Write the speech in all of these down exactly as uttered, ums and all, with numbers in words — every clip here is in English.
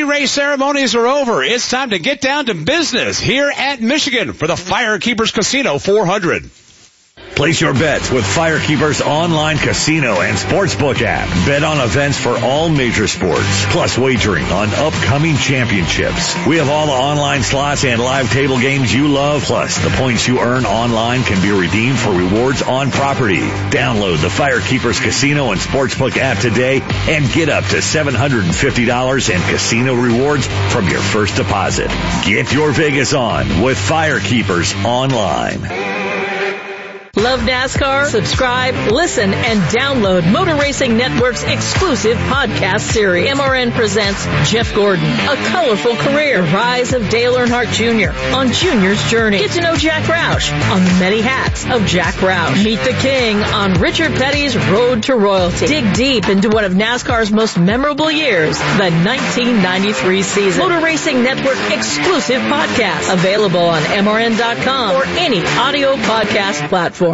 pre-race ceremonies are over. It's time to get down to business here at Michigan for the Firekeepers Casino four hundred. Place your bets with Firekeepers online casino and sportsbook app. Bet on events for all major sports, plus wagering on upcoming championships. We have all the online slots and live table games you love, plus the points you earn online can be redeemed for rewards on property. Download the Firekeepers Casino and sportsbook app today and get up to seven hundred fifty dollars in casino rewards from your first deposit. Get your Vegas on with Firekeepers online. Love NASCAR? Subscribe, listen, and download Motor Racing Network's exclusive podcast series. M R N presents Jeff Gordon, A Colorful Career, Rise of Dale Earnhardt Junior on Junior's Journey. Get to know Jack Roush on the many hats of Jack Roush. Meet the King on Richard Petty's Road to Royalty. Dig deep into one of NASCAR's most memorable years, the nineteen ninety-three season. Motor Racing Network exclusive podcast. Available on M R N dot com or any audio podcast platform.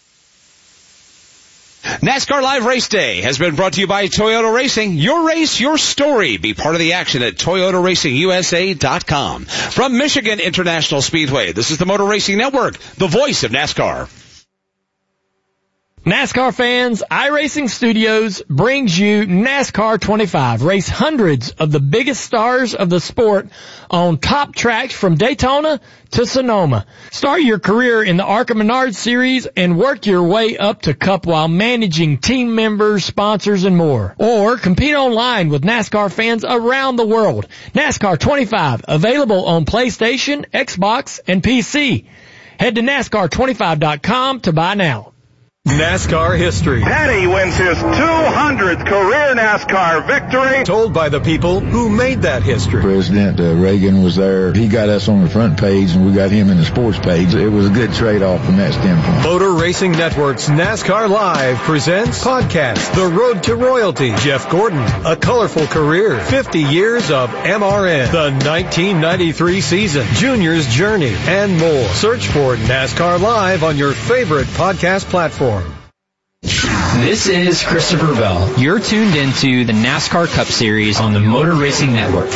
NASCAR Live Race Day has been brought to you by Toyota Racing. Your race, your story. Be part of the action at Toyota Racing U S A dot com. From Michigan International Speedway, this is the Motor Racing Network, the voice of NASCAR. NASCAR fans, iRacing Studios brings you NASCAR twenty-five. Race hundreds of the biggest stars of the sport on top tracks from Daytona to Sonoma. Start your career in the ARCA Menard Series and work your way up to Cup while managing team members, sponsors, and more. Or compete online with NASCAR fans around the world. NASCAR twenty-five, available on PlayStation, Xbox, and P C. Head to NASCAR twenty-five dot com to buy now. NASCAR history. Petty wins his two hundredth career NASCAR victory. Told by the people who made that history. President uh, Reagan was there. He got us on the front page, and we got him in the sports page. It was a good trade-off from that standpoint. Motor Racing Network's NASCAR Live presents podcast The Road to Royalty. Jeff Gordon, A Colorful Career, fifty years of M R N, the nineteen ninety-three season, Junior's Journey, and more. Search for NASCAR Live on your favorite podcast platform. This is Christopher Bell. You're tuned into the NASCAR Cup Series on the Motor Racing Network.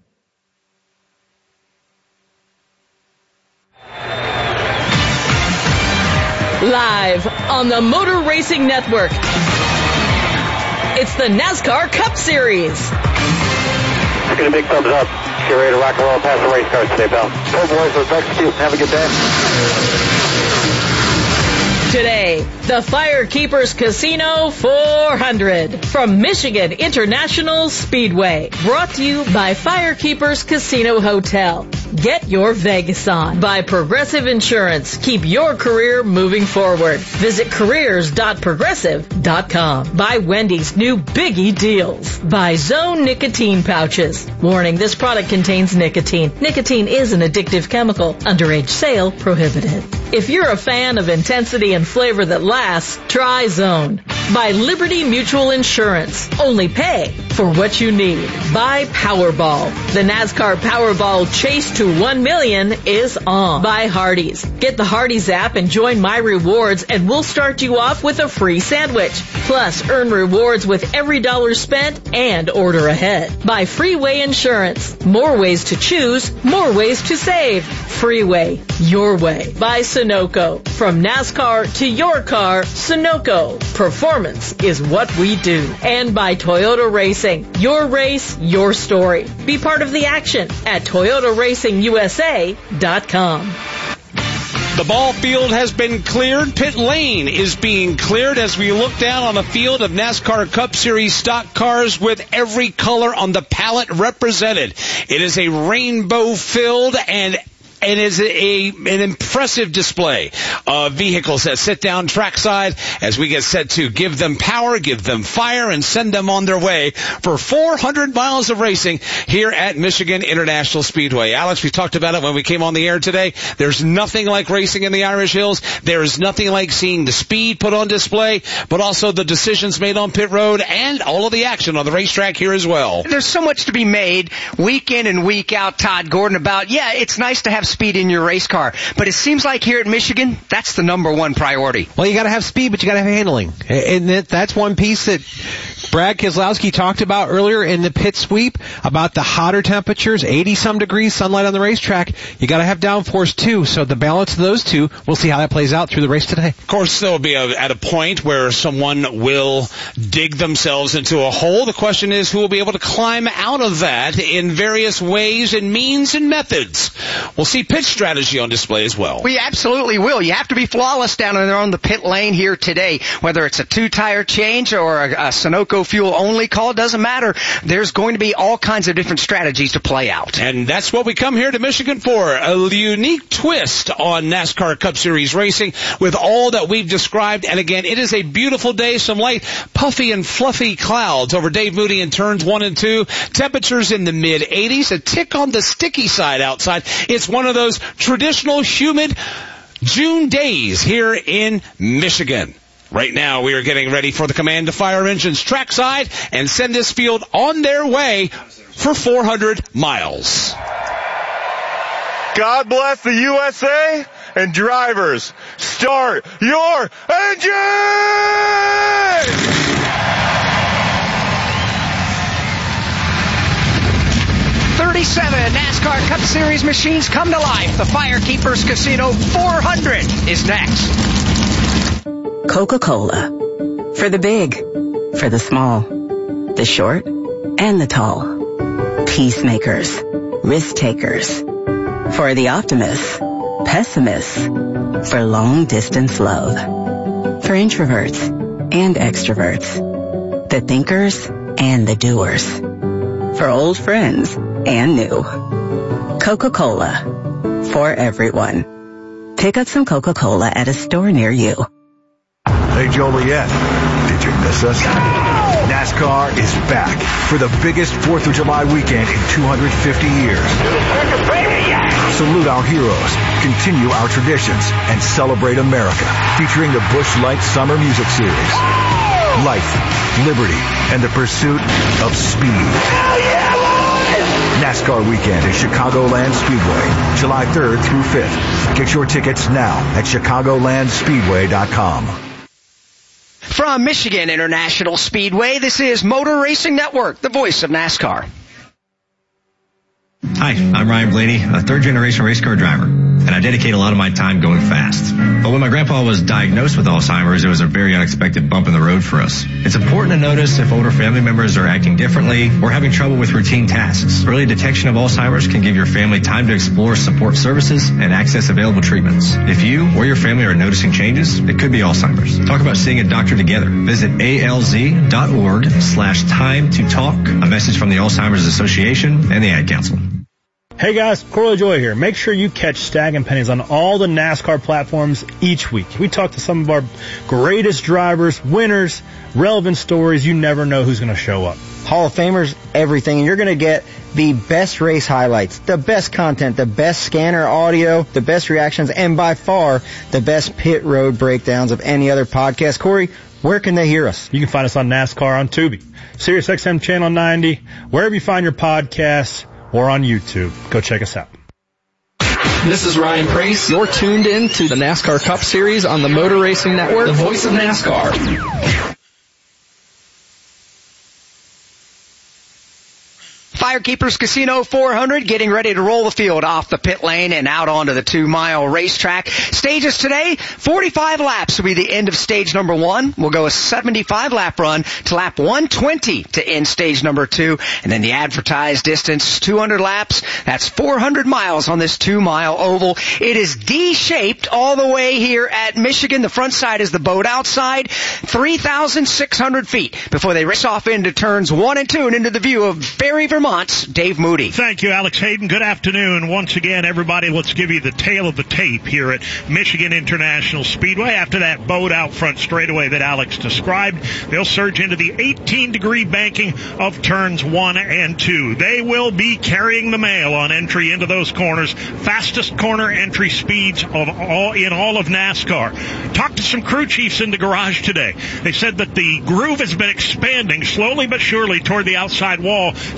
Live on the Motor Racing Network, it's the NASCAR Cup Series. Let's get a big thumbs up. Get ready to rock and roll past the race cars today, Bell. Go boys, let's execute. Have a good day. Today, the Firekeepers Casino four hundred from Michigan International Speedway. Brought to you by Firekeepers Casino Hotel. Get your Vegas on. By Progressive Insurance. Keep your career moving forward. Visit careers dot progressive dot com. By Wendy's new Biggie Deals. By Zone Nicotine Pouches. Warning, this product contains nicotine. Nicotine is an addictive chemical. Underage sale prohibited. If you're a fan of intensity and flavor that lasts, try Zone. By Liberty Mutual Insurance. Only pay for what you need. By Powerball. The NASCAR Powerball Chase to one million is on. By Hardee's. Get the Hardee's app and join My Rewards, and we'll start you off with a free sandwich. Plus, earn rewards with every dollar spent and order ahead. By Freeway Insurance. More ways to choose, more ways to save. Freeway, your way. By Sunoco. From NASCAR to your car, Sunoco. Performance is what we do. And by Toyota Racing. Your race, your story. Be part of the action at Toyota Racing U S A dot com. The ball field has been cleared. Pit lane is being cleared as we look down on a field of NASCAR Cup Series stock cars with every color on the palette represented. It is a rainbow-filled and It is a, an impressive display of vehicles that sit down trackside as we get set to give them power, give them fire, and send them on their way for four hundred miles of racing here at Michigan International Speedway. Alex, we talked about it when we came on the air today. There's nothing like racing in the Irish Hills. There is nothing like seeing the speed put on display, but also the decisions made on pit road and all of the action on the racetrack here as well. There's so much to be made week in and week out, Todd Gordon, about, yeah, it's nice to have speed in your race car, but it seems like here at Michigan, that's the number one priority. Well, you got to have speed, but you got to have handling, and that, that's one piece that Brad Keselowski talked about earlier in the pit sweep about the hotter temperatures, eighty-some degrees, sunlight on the racetrack. You got to have downforce, too. So the balance of those two, we'll see how that plays out through the race today. Of course, there will be a, at a point where someone will dig themselves into a hole. The question is who will be able to climb out of that in various ways and means and methods. We'll see pit strategy on display as well. We absolutely will. You have to be flawless down there on the pit lane here today. Whether it's a two-tire change or a, a Sunoco fuel-only call, doesn't matter. There's going to be all kinds of different strategies to play out. And that's what we come here to Michigan for, a unique twist on NASCAR Cup Series racing with all that we've described. And again, it is a beautiful day, some light, puffy and fluffy clouds over Dave Moody in turns one and two. Temperatures in the mid eighties, a tick on the sticky side outside. It's one of those traditional humid June days here in Michigan. Right now, we are getting ready for the command to fire engines trackside and send this field on their way for four hundred miles. God bless the U S A, and drivers, start your engine! thirty-seven NASCAR Cup Series machines come to life. The Firekeepers Casino four hundred is next. Coca-Cola. For the big, for the small, the short, and the tall. Peacemakers, risk takers. For the optimists, pessimists. For long distance love. For introverts and extroverts. The thinkers and the doers. For old friends and new. Coca-Cola. For everyone. Pick up some Coca-Cola at a store near you. Hey, Joliet, did you miss us? NASCAR is back for the biggest fourth of July weekend in two hundred fifty years. Salute our heroes, continue our traditions, and celebrate America, featuring the Busch Light Summer Music Series. Life, liberty, and the pursuit of speed. NASCAR weekend at Chicagoland Speedway, July third through fifth. Get your tickets now at chicagoland speedway dot com. From Michigan International Speedway, this is Motor Racing Network, the voice of NASCAR. Hi, I'm Ryan Blaney, a third-generation race car driver, and I dedicate a lot of my time going fast. But when my grandpa was diagnosed with Alzheimer's, it was a very unexpected bump in the road for us. It's important to notice if older family members are acting differently or having trouble with routine tasks. Early detection of Alzheimer's can give your family time to explore support services and access available treatments. If you or your family are noticing changes, it could be Alzheimer's. Talk about seeing a doctor together. Visit A L Z dot org slash time to talk. A message from the Alzheimer's Association and the Ad Council. Hey guys, Corley Joy here. Make sure you catch Stag and Pennies on all the NASCAR platforms each week. We talk to some of our greatest drivers, winners, relevant stories. You never know who's going to show up. Hall of Famers, everything. And you're going to get the best race highlights, the best content, the best scanner audio, the best reactions, and by far the best pit road breakdowns of any other podcast. Corey, where can they hear us? You can find us on NASCAR on Tubi, Sirius X M Channel ninety, wherever you find your podcasts, or on YouTube. Go check us out. This is Ryan Preece. You're tuned in to the NASCAR Cup Series on the Motor Racing Network, the voice of NASCAR. Firekeepers Casino four hundred getting ready to roll the field off the pit lane and out onto the two-mile racetrack. Stages today, forty-five laps will be the end of stage number one. We'll go a seventy-five lap run to lap one twenty to end stage number two. And then the advertised distance, two hundred laps. That's four hundred miles on this two-mile oval. It is D-shaped all the way here at Michigan. The front side is the boat outside, three thousand six hundred feet before they race off into turns one and two and into the view of Barry, Vermont. Dave Moody. Thank you, Alex Hayden. Good afternoon. Once again, everybody, let's give you the tale of the tape here at Michigan International Speedway. After that boat out front straightaway that Alex described, they'll surge into the eighteen-degree banking of turns one and two. They will be carrying the mail on entry into those corners. Fastest corner entry speeds of all in all of NASCAR. Talked to some crew chiefs in the garage today. They said that the groove has been expanding slowly but surely toward the outside wall since this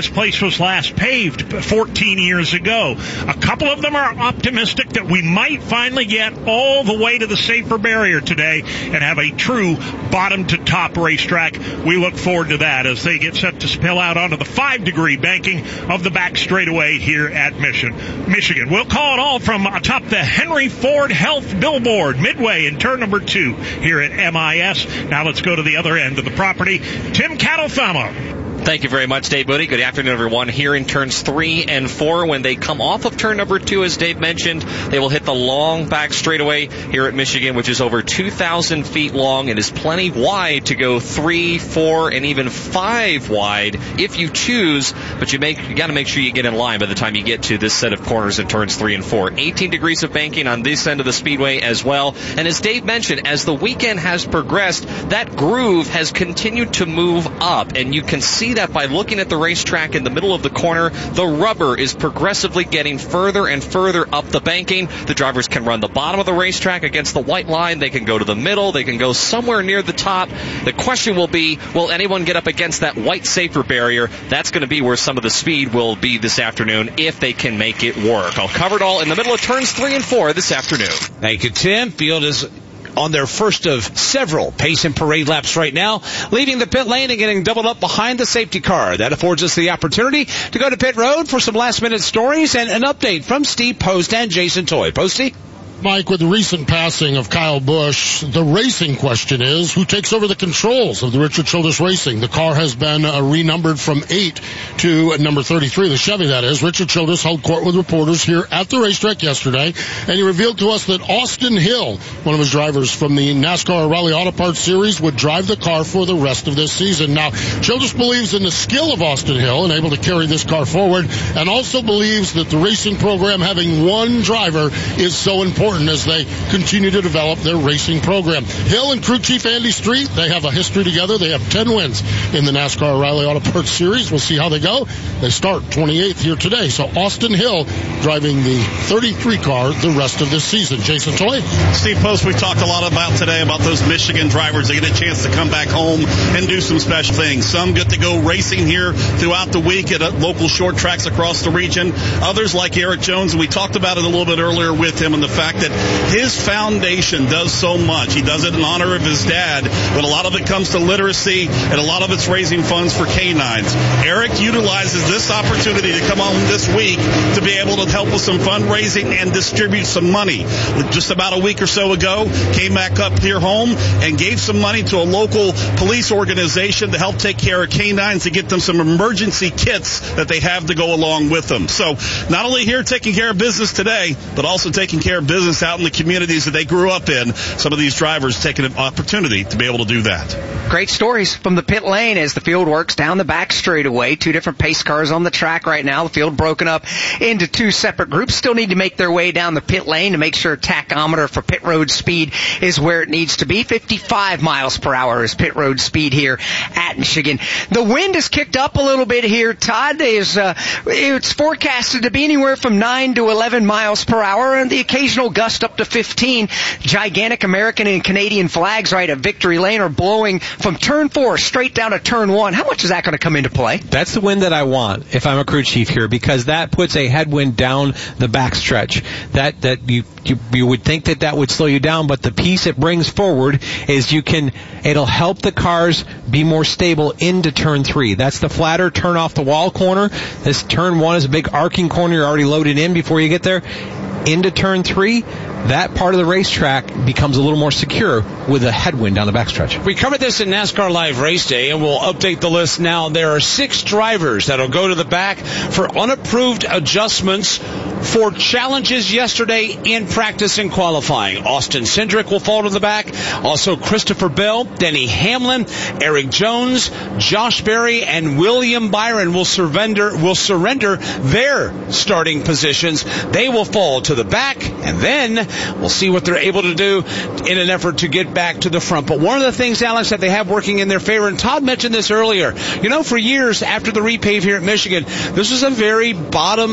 this place was last paved fourteen years ago. A couple of them are optimistic that we might finally get all the way to the safer barrier today and have a true bottom-to-top racetrack. We look forward to that as they get set to spill out onto the five-degree banking of the back straightaway here at Mission, Michigan. We'll call it all from atop the Henry Ford Health billboard midway in turn number two here at M I S. Now let's go to the other end of the property. Tim Catalfamo. Thank you very much, Dave Moody. Good afternoon, everyone. Here in turns three and four, when they come off of turn number two, as Dave mentioned, they will hit the long back straightaway here at Michigan, which is over two thousand feet long and is plenty wide to go three, four, and even five wide if you choose. But you make you got to make sure you get in line by the time you get to this set of corners in turns three and four. eighteen degrees of banking on this end of the speedway as well. And as Dave mentioned, as the weekend has progressed, that groove has continued to move up, and you can see that by looking at the racetrack in the middle of the corner. The rubber is progressively getting further and further up the banking. The drivers can run the bottom of the racetrack against the white line. They can go to the middle. They can go somewhere near the top. The question will be, will anyone get up against that white safer barrier? That's going to be where some of the speed will be this afternoon if they can make it work. I'll cover it all in the middle of turns three and four this afternoon. Thank you, Tim. Field is on their first of several pace and parade laps right now, leaving the pit lane and getting doubled up behind the safety car. That affords us the opportunity to go to pit road for some last-minute stories and an update from Steve Post and Jason Toy. Posty? Mike, with the recent passing of Kyle Busch, the racing question is, who takes over the controls of the Richard Childress Racing? The car has been uh, renumbered from eight to uh, number thirty-three, the Chevy that is. Richard Childress held court with reporters here at the racetrack yesterday, and he revealed to us that Austin Hill, one of his drivers from the NASCAR O'Reilly Auto Parts Series, would drive the car for the rest of this season. Now, Childress believes in the skill of Austin Hill and able to carry this car forward, and also believes that the racing program having one driver is so important as they continue to develop their racing program. Hill and crew chief Andy Street, they have a history together. They have ten wins in the NASCAR O'Reilly Auto Parts Series. We'll see how they go. They start twenty-eighth here today. So Austin Hill driving the thirty-three car the rest of this season. Jason Toy. Steve Post, we talked a lot about today about those Michigan drivers. They get a chance to come back home and do some special things. Some get to go racing here throughout the week at local short tracks across the region. Others, like Eric Jones, and we talked about it a little bit earlier with him, and the fact that his foundation does so much. He does it in honor of his dad, but a lot of it comes to literacy, and a lot of it's raising funds for canines. Eric utilizes this opportunity to come on this week to be able to help with some fundraising and distribute some money. Just about a week or so ago, came back up here home and gave some money to a local police organization to help take care of canines, to get them some emergency kits that they have to go along with them. So not only here taking care of business today, but also taking care of business out in the communities that they grew up in. Some of these drivers taking an opportunity to be able to do that. Great stories from the pit lane as the field works down the back straightaway. Two different pace cars on the track right now. The field broken up into two separate groups. Still need to make their way down the pit lane to make sure tachometer for pit road speed is where it needs to be. fifty-five miles per hour is pit road speed here at Michigan. The wind has kicked up a little bit here, Todd. Is, uh, it's forecasted to be anywhere from nine to eleven miles per hour, and the occasional gust up to fifteen. Gigantic American and Canadian flags right at Victory Lane are blowing from turn four straight down to turn one. How much is that going to come into play? That's the wind that I want if I'm a crew chief here, because that puts a headwind down the backstretch. That that you, you you would think that that would slow you down, but the piece it brings forward is you can it'll help the cars be more stable into turn three. That's the flatter turn off the wall corner. This turn one is a big arcing corner. You're already loaded in before you get there. Into turn three, that part of the racetrack becomes a little more secure with a headwind down the backstretch. We covered this in NASCAR Live Race Day, and we'll update the list now. There are six drivers that'll go to the back for unapproved adjustments for challenges yesterday in practice and qualifying. Austin Cindric will fall to the back. Also Christopher Bell, Denny Hamlin, Eric Jones, Josh Berry, and William Byron will surrender will surrender their starting positions. They will fall to the back, and then we'll see what they're able to do in an effort to get back to the front. But one of the things, Alex, that they have working in their favor, and Todd mentioned this earlier, you know, for years after the repave here at Michigan, this was a very bottom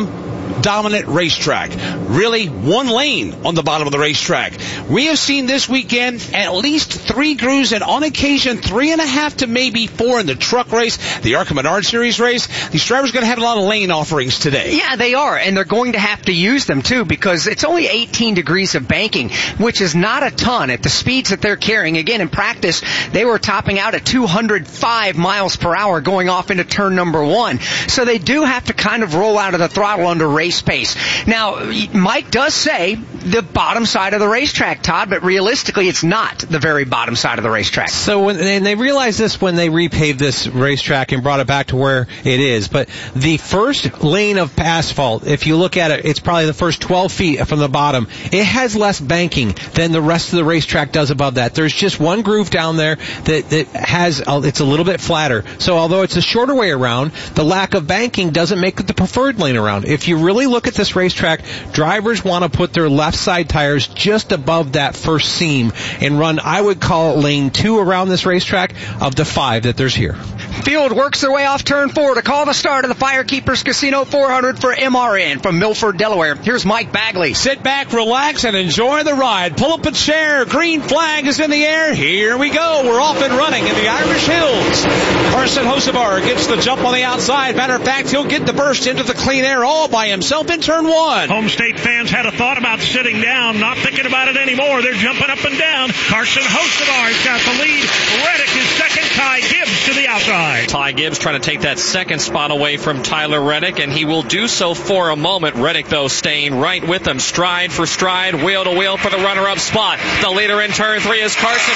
dominant racetrack. Really, one lane on the bottom of the racetrack. We have seen this weekend at least three crews, and on occasion three and a half to maybe four in the truck race, the ARCA Menard Series race. These drivers are going to have a lot of lane offerings today. Yeah, they are, and they're going to have to use them too, because it's only eighteen degrees of banking, which is not a ton at the speeds that they're carrying. Again, in practice, they were topping out at two hundred five miles per hour going off into turn number one. So they do have to kind of roll out of the throttle under race pace. Now, Mike does say the bottom side of the racetrack, Todd, but realistically, it's not the very bottom side of the racetrack. So when and they realized this when they repaved this racetrack and brought it back to where it is. But the first lane of asphalt, if you look at it, it's probably the first twelve feet from the bottom. It has less banking than the rest of the racetrack does above that. There's just one groove down there that, that has, it's a little bit flatter. So although it's a shorter way around, the lack of banking doesn't make it the preferred lane around. If you really look at this racetrack, drivers want to put their left side tires just above that first seam and run, I would call it lane two around this racetrack of the five that there's here. Field works their way off turn four to call the start of the Firekeepers Casino four hundred for M R N from Milford, Delaware. Here's Mike Bagley. Sit back, relax, and enjoy the ride. Pull up a chair. Green flag is in the air. Here we go. We're off and running in the Irish Hills. Carson Hocevar gets the jump on the outside. Matter of fact, he'll get the burst into the clean air all by himself in turn one. Home State fans had a thought about sitting down, not thinking about it anymore. They're jumping up and down. Carson Hocevar's got the lead. Reddick is second. Ty Gibbs to the outside. Ty Gibbs trying to take that second spot away from Tyler Reddick, and he will do so for a moment. Reddick, though, staying right with him, stride for stride, wheel to wheel for the runner-up spot. The leader in turn three is Carson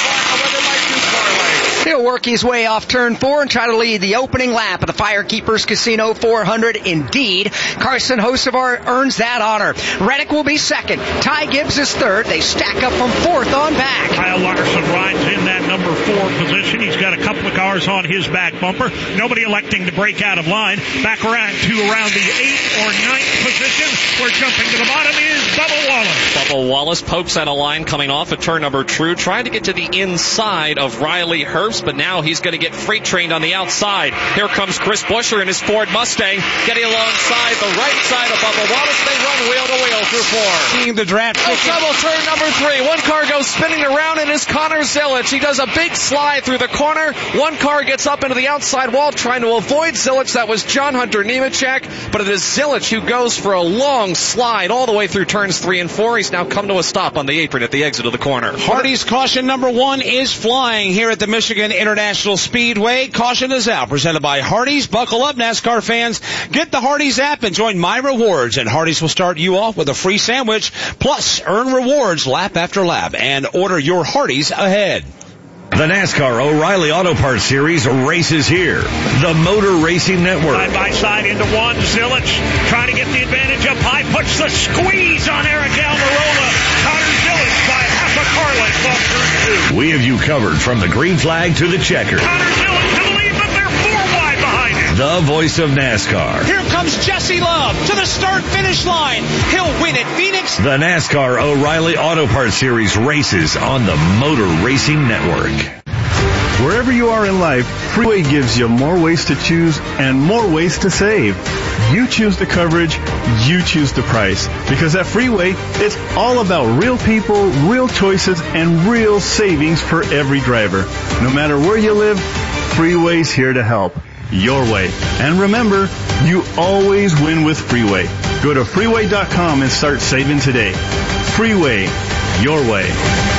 Hocevar. He'll work his way off turn four and try to lead the opening lap of the Firekeepers Casino four hundred. Indeed, Carson Hocevar earns that honor. Reddick will be second. Ty Gibbs is third. They stack up from fourth on back. Kyle Larson rides in that number four position. He's got a couple of cars on his back bumper. Nobody electing to break out of line. Back around to around the eighth or ninth position. We're jumping to the bottom is Bubba Wallace. Bubba Wallace pokes out a line coming off of turn number two, trying to get to the inside of Riley Herbst, but now he's going to get freight trained on the outside. Here comes Chris Buescher in his Ford Mustang, getting alongside the right side of Bubba Wallace. They run wheel to wheel through four. Seeing the draft. No trouble, turn number three. One car goes spinning around, and it's Connor Zilic. He does a big slide through the corner. One car gets up into the outside wall trying to avoid Zilic. That was John Hunter Nemechek, but it is Zilic who goes for a long slide all the way through turns three and four. He's now come to a stop on the apron at the exit of the corner. Hardy's caution number one is flying here at the Michigan International Speedway. Caution is out, presented by Hardy's. Buckle up, NASCAR fans. Get the Hardy's app and join My Rewards, and Hardy's will start you off with a free sandwich, plus earn rewards lap after lap, and order your Hardy's ahead. The NASCAR O'Reilly Auto Parts Series races here. The Motor Racing Network. Side by side into one. Zilic trying to get the advantage up high. Puts the squeeze on Eric Almirola. Connor Zilic by half a car length off turn two. We have you covered from the green flag to the checker. Connor Zilic to the lead, but they're four wide behind him. The voice of NASCAR. Here comes Jesse Love to the start-finish line. He'll win at Phoenix. The NASCAR O'Reilly Auto Parts Series races on the Motor Racing Network. Wherever you are in life, Freeway gives you more ways to choose and more ways to save. You choose the coverage, you choose the price. Because at Freeway, it's all about real people, real choices, and real savings for every driver. No matter where you live, Freeway's here to help. Your way. And remember, you always win with Freeway. Go to freeway dot com and start saving today. Freeway, your way.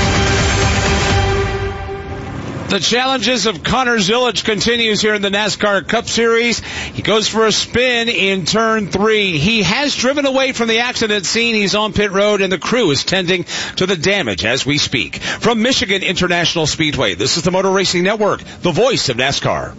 The challenges of Connor Zilic continues here in the NASCAR Cup Series. He goes for a spin in turn three. He has driven away from the accident scene. He's on pit road, and the crew is tending to the damage as we speak. From Michigan International Speedway, this is the Motor Racing Network, the voice of NASCAR.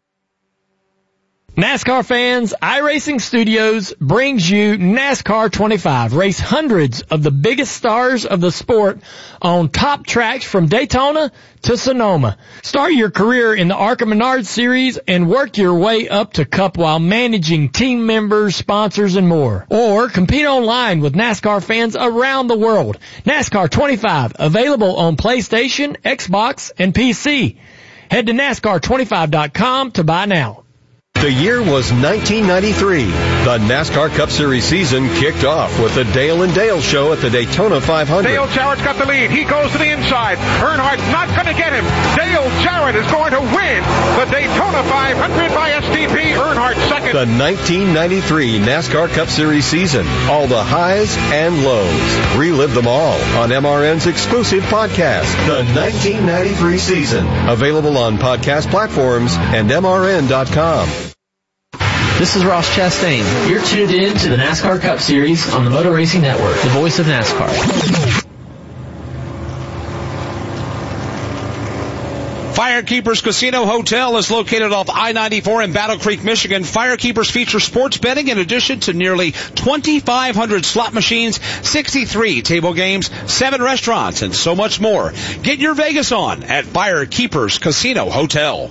NASCAR fans, iRacing Studios brings you NASCAR twenty-five. Race hundreds of the biggest stars of the sport on top tracks from Daytona to Sonoma. Start your career in the ARCA Menard Series and work your way up to Cup while managing team members, sponsors, and more. Or compete online with NASCAR fans around the world. NASCAR twenty-five, available on PlayStation, Xbox, and P C. Head to NASCAR twenty-five dot com to buy now. The year was nineteen ninety-three. The NASCAR Cup Series season kicked off with the Dale and Dale Show at the Daytona five hundred. Dale Jarrett's got the lead. He goes to the inside. Earnhardt's not going to get him. Dale Jarrett is going to win the Daytona five hundred by S T P. Earnhardt second. The nineteen ninety-three NASCAR Cup Series season. All the highs and lows. Relive them all on M R N's exclusive podcast, The nineteen ninety-three Season. Available on podcast platforms and M R N dot com. This is Ross Chastain. You're tuned in to the NASCAR Cup Series on the Motor Racing Network, the voice of NASCAR. Firekeepers Casino Hotel is located off I ninety-four in Battle Creek, Michigan. Firekeepers feature sports betting in addition to nearly twenty-five hundred slot machines, sixty-three table games, seven restaurants, and so much more. Get your Vegas on at Firekeepers Casino Hotel.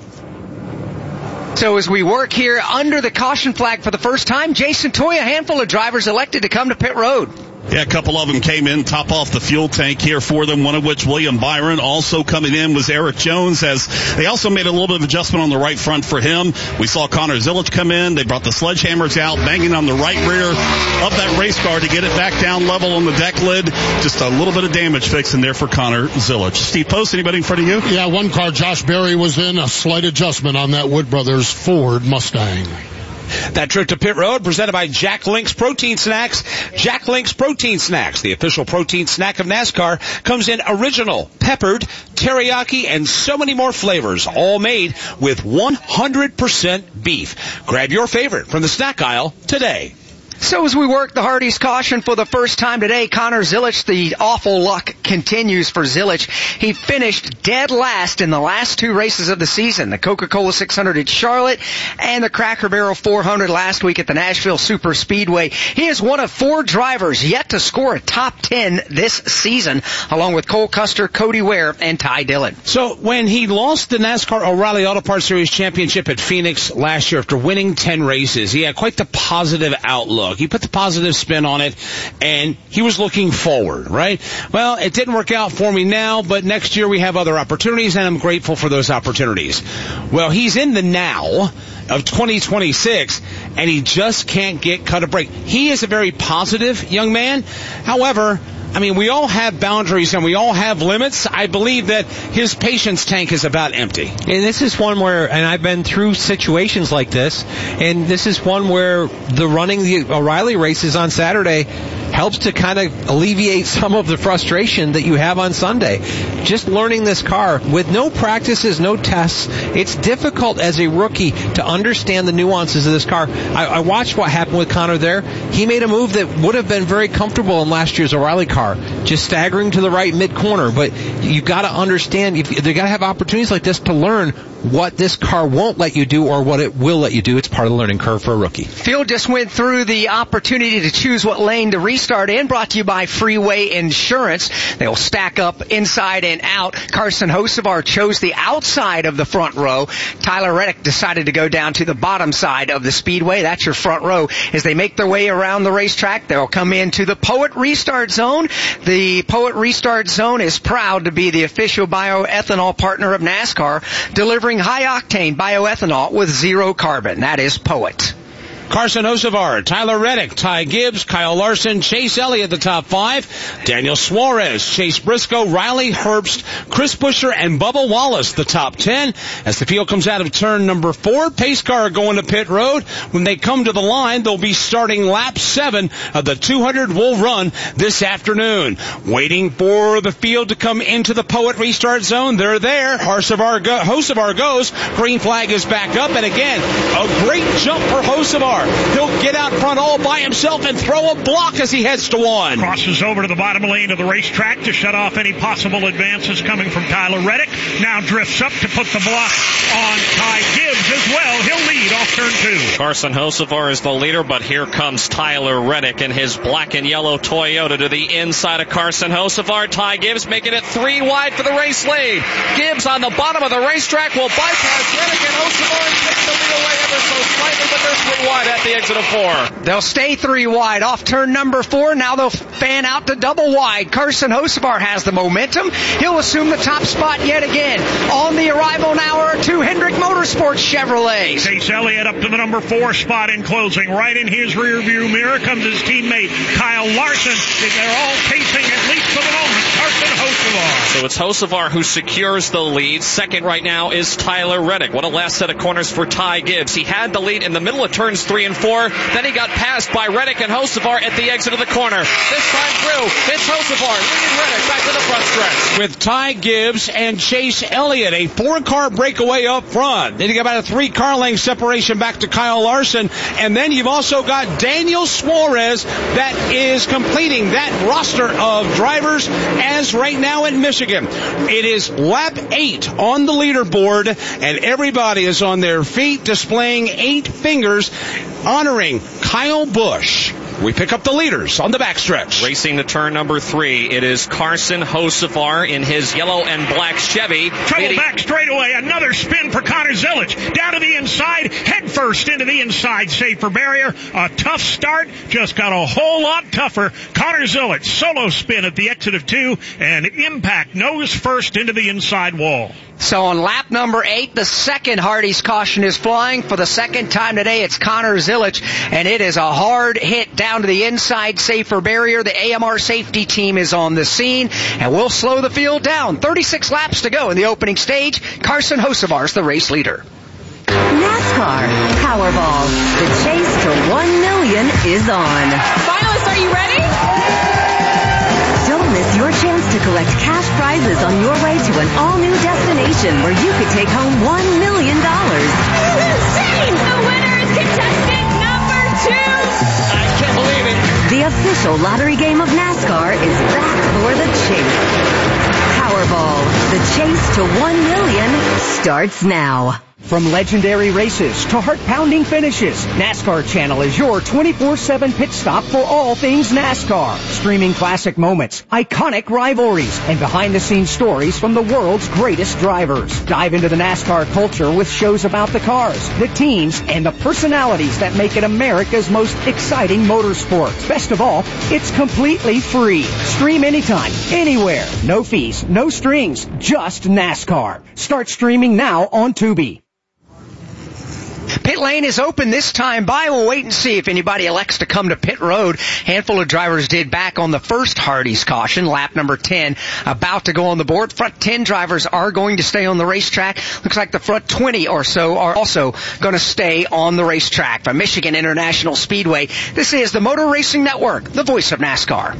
So as we work here under the caution flag for the first time, Jason Toy, a handful of drivers elected to come to pit road. Yeah, a couple of them came in, top off the fuel tank here for them, one of which William Byron. Also coming in was Eric Jones, as they also made a little bit of adjustment on the right front for him. We saw Connor Zilic come in. They brought the sledgehammers out, banging on the right rear of that race car to get it back down level on the deck lid. Just a little bit of damage fixing there for Connor Zilic. Steve Post, anybody in front of you? Yeah, one car, Josh Berry, was in. A slight adjustment on that Wood Brothers Ford Mustang. That trip to pit road presented by Jack Link's Protein Snacks. Jack Link's Protein Snacks, the official protein snack of NASCAR, comes in original, peppered, teriyaki, and so many more flavors, all made with one hundred percent beef. Grab your favorite from the snack aisle today. So as we work the Hardy's caution for the first time today, Connor Zilic, the awful luck continues for Zilic. He finished dead last in the last two races of the season, the Coca-Cola six hundred at Charlotte and the Cracker Barrel four hundred last week at the Nashville Super Speedway. He is one of four drivers yet to score a top ten this season, along with Cole Custer, Cody Ware, and Ty Dillon. So when he lost the NASCAR O'Reilly Auto Parts Series championship at Phoenix last year after winning ten races, he had quite the positive outlook. He put the positive spin on it, and he was looking forward, right? Well, it didn't work out for me now, but next year we have other opportunities, and I'm grateful for those opportunities. Well, he's in the now of twenty twenty-six, and he just can't get cut a break. He is a very positive young man. However, I mean, we all have boundaries and we all have limits. I believe that his patience tank is about empty. And this is one where, and I've been through situations like this, and this is one where the running the O'Reilly races on Saturday helps to kind of alleviate some of the frustration that you have on Sunday. Just learning this car with no practices, no tests, it's difficult as a rookie to understand the nuances of this car. I, I watched what happened with Connor there. He made a move that would have been very comfortable in last year's O'Reilly car, just staggering to the right mid-corner. But you've got to understand, you've got to have opportunities like this to learn what this car won't let you do or what it will let you do. It's part of the learning curve for a rookie. Field just went through the opportunity to choose what lane to restart in, brought to you by Freeway Insurance. They'll stack up inside and out. Carson Hocevar chose the outside of the front row. Tyler Reddick decided to go down to the bottom side of the speedway. That's your front row. As they make their way around the racetrack, they'll come into the Poet Restart Zone. The Poet Restart Zone is proud to be the official bioethanol partner of NASCAR, delivering high-octane bioethanol with zero carbon. That is Poet. Carson Hocevar, Tyler Reddick, Ty Gibbs, Kyle Larson, Chase Elliott, the top five, Daniel Suarez, Chase Briscoe, Riley Herbst, Chris Buescher, and Bubba Wallace, the top ten. As the field comes out of turn number four, pace car going to pit road. When they come to the line, they'll be starting lap seven of the two hundred will run this afternoon. Waiting for the field to come into the Poet Restart Zone. They're there. Hocevar, go, Hocevar goes. Green flag is back up. And again, a great jump for Hocevar. He'll get out front all by himself and throw a block as he heads to one. Crosses over to the bottom lane of the racetrack to shut off any possible advances coming from Tyler Reddick. Now drifts up to put the block on Ty Gibbs as well. He'll lead off turn two. Carson Hocevar is the leader, but here comes Tyler Reddick in his black and yellow Toyota to the inside of Carson Hocevar. Ty Gibbs making it three wide for the race lead. Gibbs on the bottom of the racetrack will bypass Reddick, and Hocevar takes the lead away ever so slightly, but they're three wide at the the exit of four. They'll stay three wide off turn number four. Now they'll fan out to double wide. Carson Hocevar has the momentum. He'll assume the top spot yet again. On the arrival now are two Hendrick Motorsports Chevrolets. Chase Elliott up to the number four spot in closing. Right in his rear view mirror comes his teammate Kyle Larson. They're all pacing, at least for the moment, Carson Hocevar. So it's Hocevar who secures the lead. Second right now is Tyler Reddick. What a last set of corners for Ty Gibbs. He had the lead in the middle of turns three and four. Then he got passed by Reddick and Hocevar at the exit of the corner. This time through, it's Hocevar leading Reddick back to the front stretch. With Ty Gibbs and Chase Elliott, a four-car breakaway up front. Then you got about a three-car length separation back to Kyle Larson. And then you've also got Daniel Suarez that is completing that roster of drivers as right now in Michigan. It is lap eight on the leaderboard, and everybody is on their feet displaying eight fingers honoring Kyle Busch. We pick up the leaders on the backstretch. Racing to turn number three, it is Carson Hocevar in his yellow and black Chevy. Trouble leading back straightaway. Another spin for Connor Zilic. Down to the inside, head first into the inside safer barrier. A tough start, just got a whole lot tougher. Connor Zilic, solo spin at the exit of two, and impact nose first into the inside wall. So on lap number eight, the second Hardy's caution is flying. For the second time today, it's Connor Zilic, and it is a hard hit down to the inside safer barrier. The A M R safety team is on the scene, and we'll slow the field down. thirty-six laps to go in the opening stage. Carson Hocevar is the race leader. NASCAR Powerball. The chase to one million is on. Finalists, are you ready? Don't miss your chance to collect cash prizes on your way to an all-new destination where you could take home one million dollars. This is insane! The winner is contestant number two! I can't believe it. The official lottery game of NASCAR is back for the chase. Powerball. The chase to one million starts now. From legendary races to heart-pounding finishes, NASCAR Channel is your twenty-four seven pit stop for all things NASCAR. Streaming classic moments, iconic rivalries, and behind-the-scenes stories from the world's greatest drivers. Dive into the NASCAR culture with shows about the cars, the teams, and the personalities that make it America's most exciting motorsport. Best of all, it's completely free. Stream anytime, anywhere. No fees, no strings, just NASCAR. Start streaming now on Tubi. Pit lane is open this time by. We'll wait and see if anybody elects to come to pit road. Handful of drivers did back on the first Hardy's caution, lap number ten, about to go on the board. Front ten drivers are going to stay on the racetrack. Looks like the front twenty or so are also going to stay on the racetrack. From Michigan International Speedway, this is the Motor Racing Network, the voice of NASCAR.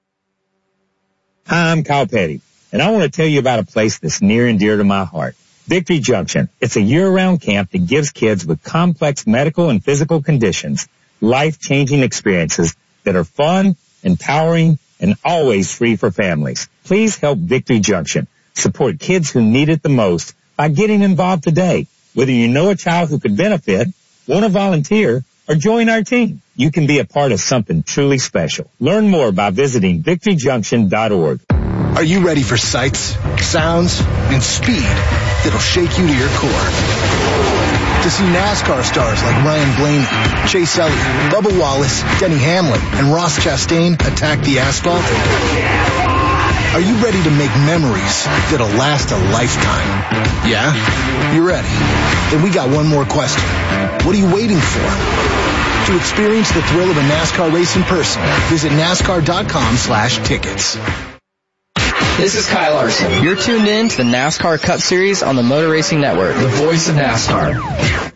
Hi, I'm Kyle Petty, and I want to tell you about a place that's near and dear to my heart. Victory Junction. It's a year-round camp that gives kids with complex medical and physical conditions life-changing experiences that are fun, empowering, and always free for families. Please help Victory Junction support kids who need it the most by getting involved today. Whether you know a child who could benefit, want to volunteer, or join our team, you can be a part of something truly special. Learn more by visiting victory junction dot org. Are you ready for sights, sounds, and speed that'll shake you to your core? To see NASCAR stars like Ryan Blaney, Chase Elliott, Bubba Wallace, Denny Hamlin, and Ross Chastain attack the asphalt? Are you ready to make memories that'll last a lifetime? Yeah? You're ready. Then we got one more question. What are you waiting for? To experience the thrill of a NASCAR race in person, visit NASCAR dot com slash tickets. This is Kyle Larson. You're tuned in to the NASCAR Cup Series on the Motor Racing Network, the voice of NASCAR.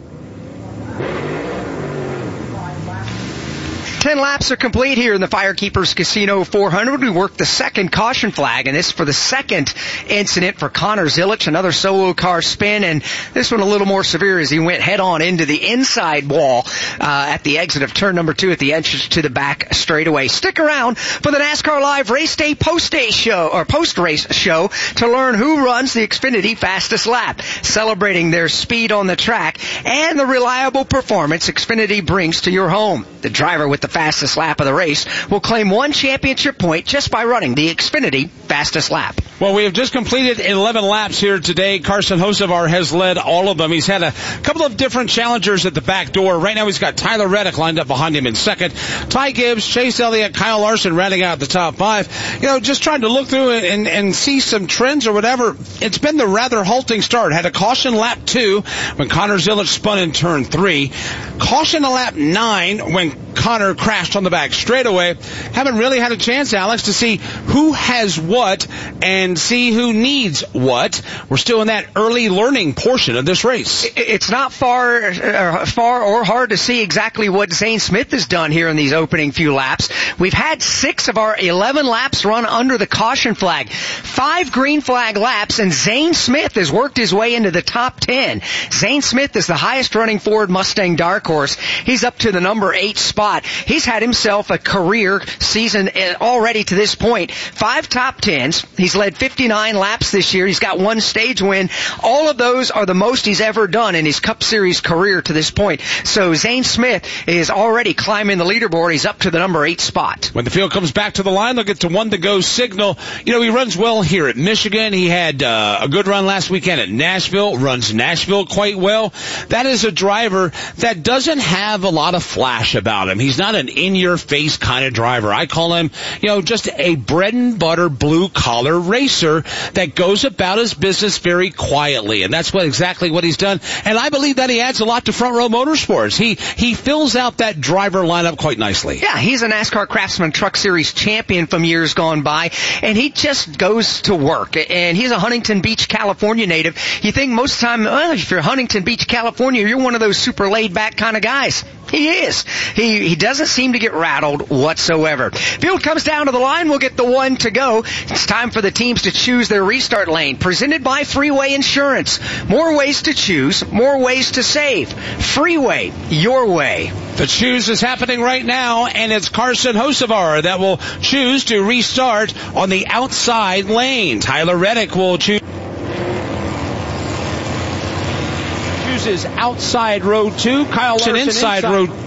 Ten laps are complete here in the Firekeepers Casino four hundred. We worked the second caution flag, and this for the second incident for Connor Zilic, another solo car spin, and this one a little more severe as he went head-on into the inside wall uh, at the exit of turn number two at the entrance to the back straightaway. Stick around for the NASCAR Live Race Day Post-Day Show, or Post-Race Show, to learn who runs the Xfinity Fastest Lap, celebrating their speed on the track and the reliable performance Xfinity brings to your home. The driver with the fastest lap of the race will claim one championship point just by running the Xfinity fastest lap. Well, we have just completed eleven laps here today. Carson Hocevar has led all of them. He's had a couple of different challengers at the back door. Right now he's got Tyler Reddick lined up behind him in second. Ty Gibbs, Chase Elliott, Kyle Larson rounding out the top five. You know, just trying to look through it and, and see some trends or whatever. It's been the rather halting start. Had a caution lap two when Connor Zilisch spun in turn three. Caution a lap nine when Connor crashed on the back straightaway. Haven't really had a chance, Alex, to see who has what and see who needs what. We're still in that early learning portion of this race. It's not far, uh, far or hard to see exactly what Zane Smith has done here in these opening few laps. We've had six of our eleven laps run under the caution flag. Five green flag laps, and Zane Smith has worked his way into the top ten. Zane Smith is the highest running Ford Mustang dark horse. He's up to the number eight spot. He's had himself a career season already to this point. Five top tens. He's led fifty-nine laps this year. He's got one stage win. All of those are the most he's ever done in his Cup Series career to this point. So Zane Smith is already climbing the leaderboard. He's up to the number eight spot. When the field comes back to the line, they'll get to one to go signal. You know, he runs well here at Michigan. He had uh, a good run last weekend at Nashville. Runs Nashville quite well. That is a driver that doesn't have a lot of flash about him. He's not an in-your-face kind of driver. I call him, you know, just a bread-and-butter blue-collar racer that goes about his business very quietly, and that's what exactly what he's done. And I believe that he adds a lot to Front Row Motorsports. He he fills out that driver lineup quite nicely. Yeah, he's a NASCAR Craftsman Truck Series champion from years gone by, and he just goes to work. And he's a Huntington Beach, California native. You think most of the time, well, if you're Huntington Beach, California, you're one of those super laid-back kind of guys. He is. He he doesn't seem to get rattled whatsoever. Field comes down to the line. We'll get the one to go. It's time for the teams to choose their restart lane. Presented by Freeway Insurance. More ways to choose, more ways to save. Freeway, your way. The choose is happening right now, and it's Carson Hocevar that will choose to restart on the outside lane. Tyler Reddick will choose. Chooses outside row two. Kyle Larson inside, inside row.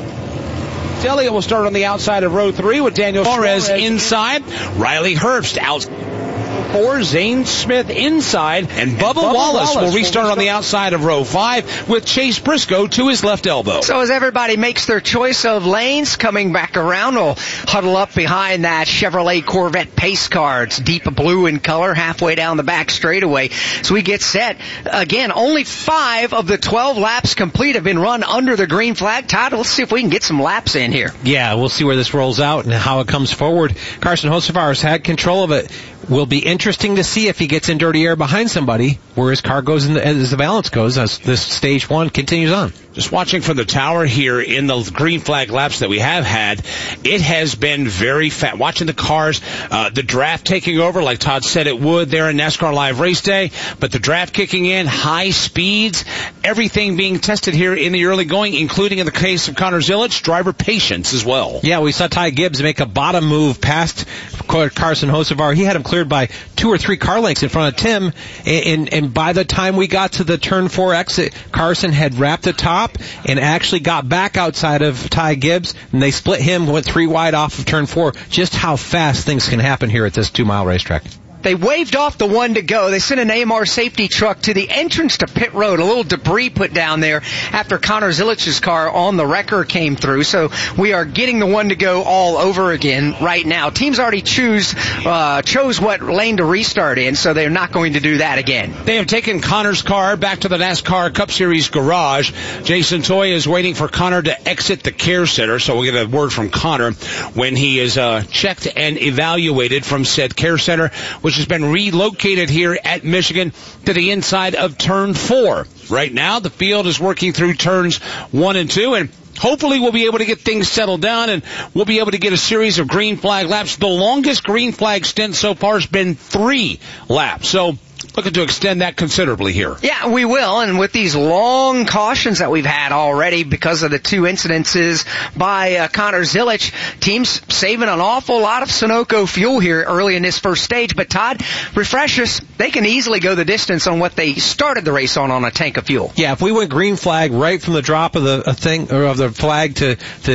Elliott will start on the outside of row three with Daniel Suarez inside. Riley Herbst out. Four, Zane Smith inside, and, and Bubba, Bubba Wallace, Wallace will restart on the outside of row five with Chase Briscoe to his left elbow. So as everybody makes their choice of lanes, coming back around, we'll huddle up behind that Chevrolet Corvette pace car. It's deep blue in color, halfway down the back straightaway. So we get set. Again, only five of the twelve laps complete have been run under the green flag. Todd, let's see if we can get some laps in here. Yeah, we'll see where this rolls out and how it comes forward. Carson Hocevar has had control of it. Will be interesting to see if he gets in dirty air behind somebody, where his car goes in the, as the balance goes as this stage one continues on. Just watching from the tower here in the green flag laps that we have had, it has been very fast. Watching the cars, uh, the draft taking over like Todd said it would there in NASCAR Live Race Day, but the draft kicking in, high speeds, everything being tested here in the early going, including in the case of Connor Zilisch, driver patience as well. Yeah, we saw Ty Gibbs make a bottom move past Carson Hocevar. He had him cleared by two or three car lengths in front of Tim, and, and, and by the time we got to the turn four exit, Carson had wrapped the top and actually got back outside of Ty Gibbs, and they split him, went three wide off of turn four. Just how fast things can happen here at this two-mile racetrack. They waved off the one to go. They sent an A M R safety truck to the entrance to pit road. A little debris put down there after Connor Zilich's car on the wrecker came through. So we are getting the one to go all over again right now. Teams already choose uh, chose what lane to restart in, so they're not going to do that again. They have taken Connor's car back to the NASCAR Cup Series garage. Jason Toy is waiting for Connor to exit the care center, so we'll get a word from Connor when he is uh, checked and evaluated from said care center, which has been relocated here at Michigan to the inside of turn four. Right now, the field is working through turns one and two, and hopefully we'll be able to get things settled down, and we'll be able to get a series of green flag laps. The longest green flag stint so far has been three laps. So looking to extend that considerably here. Yeah, we will. And with these long cautions that we've had already because of the two incidences by uh, Connor Zilisch, teams saving an awful lot of Sunoco fuel here early in this first stage. But Todd, refresh us. They can easily go the distance on what they started the race on on a tank of fuel. Yeah, if we went green flag right from the drop of the uh, thing or of the flag to to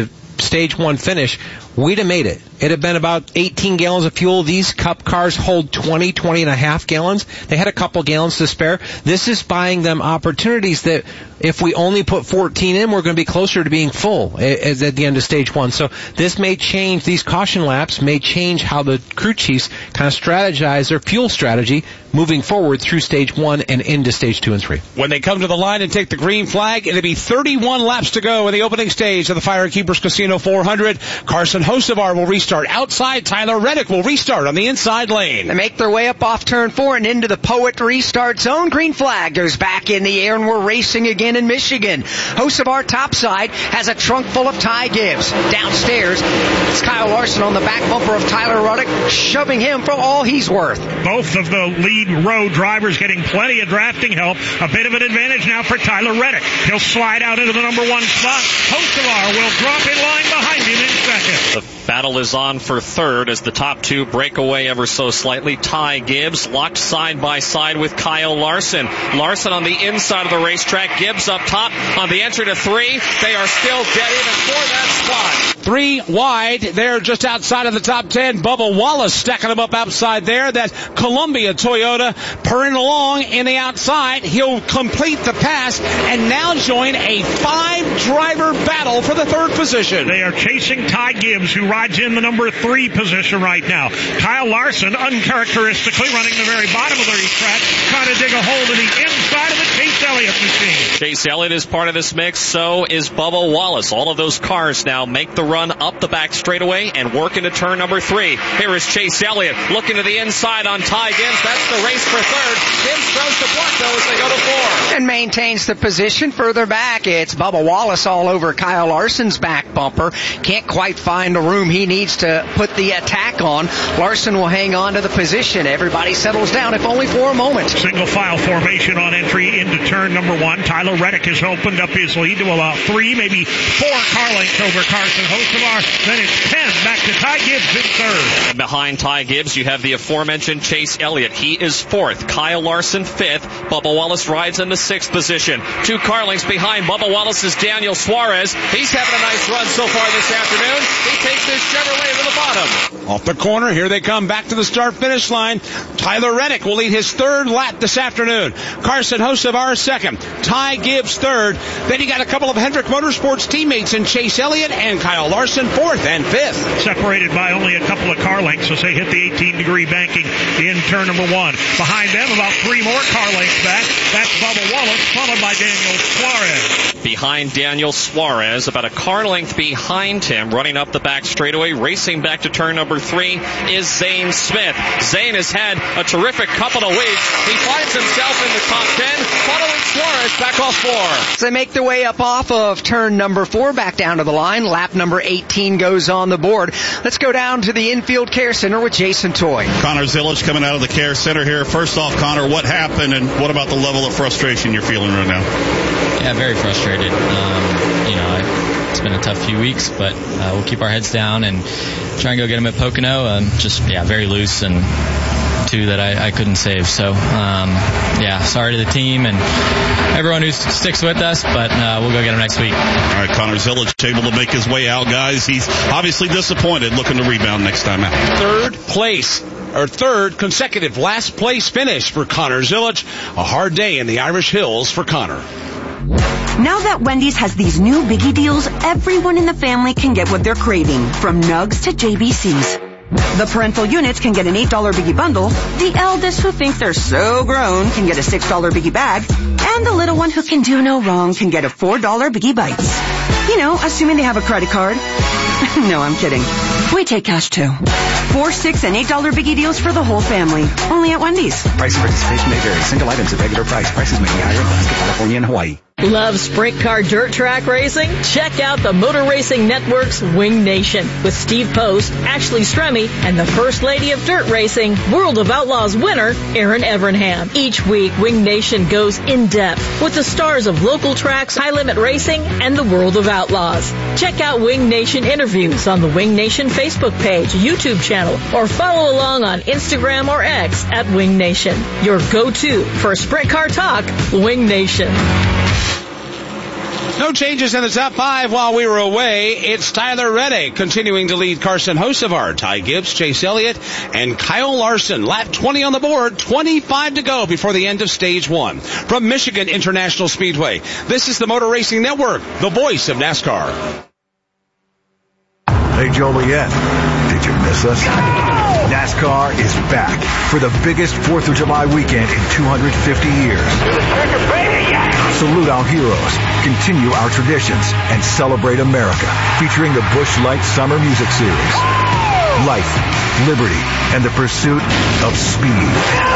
stage one finish, we'd have made it. It'd have been about eighteen gallons of fuel. These Cup cars hold twenty, twenty and a half gallons. They had a couple gallons to spare. This is buying them opportunities that if we only put fourteen in, we're going to be closer to being full at the end of stage one. So this may change, these caution laps may change how the crew chiefs kind of strategize their fuel strategy moving forward through stage one and into stage two and three. When they come to the line and take the green flag, it'll be thirty-one laps to go in the opening stage of the Firekeepers Casino four hundred. Carson Hocevar will restart outside. Tyler Reddick will restart on the inside lane. They make their way up off turn four and into the Poet restart zone. Green flag goes back in the air, and we're racing again in Michigan. Hocevar topside has a trunk full of Ty Gibbs. Downstairs, it's Kyle Larson on the back bumper of Tyler Reddick, shoving him for all he's worth. Both of the lead row drivers getting plenty of drafting help. A bit of an advantage now for Tyler Reddick. He'll slide out into the number one spot. Hocevar will drop in line behind him in second. The battle is on for third as the top two break away ever so slightly. Ty Gibbs locked side by side with Kyle Larson. Larson on the inside of the racetrack. Gibbs up top on the entry to three. They are still dead even for that spot. Three wide. They're just outside of the top ten. Bubba Wallace stacking them up outside there. That Columbia Toyota purring along in the outside. He'll complete the pass and now join a five-driver battle for the third position. They are chasing Ty Gibbs, who rides in the number three position right now. Kyle Larson, uncharacteristically, running the very bottom of the racetrack, trying to dig a hole to the inside of the Chase Elliott machine. Chase Elliott is part of this mix. So is Bubba Wallace. All of those cars now make the run up the back straightaway and work into turn number three. Here is Chase Elliott looking to the inside on Ty Gibbs. That's the race for third. Gibbs throws the block though as they go to four. And maintains the position further back. It's Bubba Wallace all over Kyle Larson's back bumper. Can't quite find the room he needs to put the attack on. Larson will hang on to the position. Everybody settles down, if only for a moment. Single file formation on entry into turn number one. Tyler Reddick has opened up his lead to allow three, maybe four car lengths over Carson Hocevar. Then it's ten back to Ty Gibbs in third. And behind Ty Gibbs, you have the aforementioned Chase Elliott. He is fourth. Kyle Larson fifth. Bubba Wallace rides in the sixth position. Two car lengths behind Bubba Wallace is Daniel Suarez. He's having a nice run so far this afternoon. He takes this Chevrolet to the bottom. Off the corner, here they come back to the start-finish line. Tyler Reddick will lead his third lap this afternoon. Carson Hocevar second. Ty Gibbs third. Then you got a couple of Hendrick Motorsports teammates in Chase Elliott and Kyle Larson fourth and fifth. Separated by only a couple of car lengths as they hit the eighteen-degree banking in turn number one. Behind them, about three more car lengths back. That's Bubba Wallace, followed by Daniel Suarez. Behind Daniel Suarez, about a car length behind him, running up the back straightaway, racing back to turn number three, is Zane Smith. Zane has had a terrific couple of weeks. He finds himself in the top ten, following Suarez back off four. So they make their way up off of turn number four, back down to the line. Lap number eighteen goes on the board. Let's go down to the infield care center with Jason Toy. Connor Zilic coming out of the care center here. First off, Connor, what happened and what about the level of frustration you're feeling right now? Yeah, very frustrated. Um, you know, it's been a tough few weeks, but uh, we'll keep our heads down and try and go get them at Pocono. Um, just, yeah, very loose and two that I, I couldn't save. So, um, yeah, sorry to the team and everyone who sticks with us, but uh, we'll go get them next week. All right, Connor Zilic able to make his way out, guys. He's obviously disappointed, looking to rebound next time out. Third place, or third consecutive last place finish for Connor Zilic. A hard day in the Irish Hills for Connor. Now that Wendy's has these new biggie deals, everyone in the family can get what they're craving, from nugs to J B Cs. The parental units can get an eight dollar biggie bundle, the eldest who thinks they're so grown can get a six dollar biggie bag, and the little one who can do no wrong can get a four dollar biggie bites. You know, assuming they have a credit card. No, I'm kidding. We take cash too. Four, six, and eight dollar biggie deals for the whole family. Only at Wendy's. Price and participation may vary. Single items at regular price. Prices may be higher in Alaska, California, and Hawaii. Love sprint car dirt track racing? Check out the Motor Racing Network's Wing Nation with Steve Post, Ashley Stremme, and the First Lady of Dirt Racing, World of Outlaws winner, Erin Evernham. Each week, Wing Nation goes in-depth with the stars of local tracks, high limit racing, and the World of Outlaws. Check out Wing Nation interviews on the Wing Nation Facebook page, YouTube channel, or follow along on Instagram or X at Wing Nation. Your go-to for sprint car talk, Wing Nation. No changes in the top five while we were away. It's Tyler Reddick continuing to lead Carson Hocevar, Ty Gibbs, Chase Elliott, and Kyle Larson. Lap twenty on the board, twenty-five to go before the end of stage one. From Michigan International Speedway, this is the Motor Racing Network, the voice of NASCAR. Hey Joliet, did you miss us? NASCAR is back for the biggest fourth of July weekend in two hundred fifty years. Salute our heroes, continue our traditions, and celebrate America, featuring the Busch Light Summer Music Series. Life, liberty, and the pursuit of speed.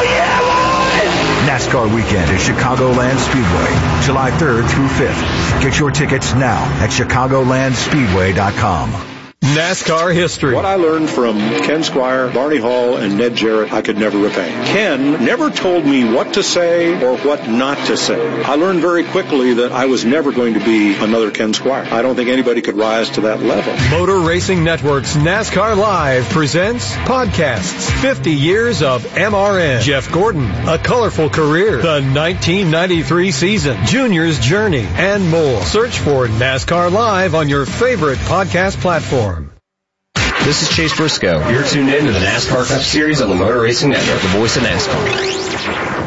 NASCAR weekend at Chicagoland Speedway, July third through fifth. Get your tickets now at chicagoland speedway dot com. NASCAR history. What I learned from Ken Squire, Barney Hall, and Ned Jarrett, I could never repay. Ken never told me what to say or what not to say. I learned very quickly that I was never going to be another Ken Squire. I don't think anybody could rise to that level. Motor Racing Network's NASCAR Live presents podcasts. fifty years of M R N. Jeff Gordon, A Colorful Career, the nineteen ninety-three season, Junior's Journey, and more. Search for NASCAR Live on your favorite podcast platform. This is Chase Briscoe. You're tuned in to the NASCAR Cup Series on the Motor Racing Network, the voice of NASCAR.